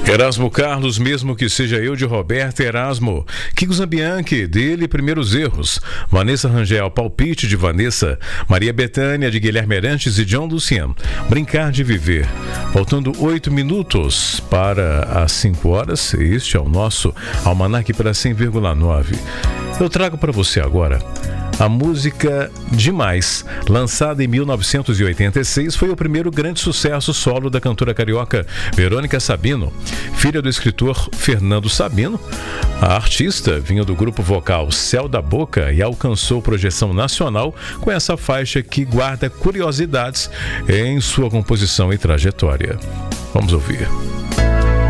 Erasmo Carlos, mesmo que seja eu, de Roberto Erasmo. Kiko Zambianchi, dele, Primeiros Erros. Vanessa Rangel, Palpite, de Vanessa. Maria Bethânia, de Guilherme Arantes e John Lucian. Brincar de Viver. Faltando 8 minutos para as 5 horas. Este é o nosso Almanac para 100,9. Eu trago para você agora a música Demais, lançada em 1986, foi o primeiro grande sucesso solo da cantora carioca Verônica Sabino, filha do escritor Fernando Sabino. A artista vinha do grupo vocal Céu da Boca e alcançou projeção nacional com essa faixa que guarda curiosidades em sua composição e trajetória. Vamos ouvir.